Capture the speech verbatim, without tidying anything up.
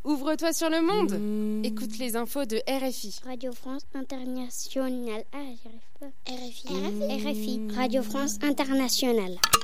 Ouvre-toi sur le monde. Mmh. Écoute les infos de R F I. Radio France Internationale. Ah, j'y arrive pas. R F I. R F I. R F I. Radio France Internationale.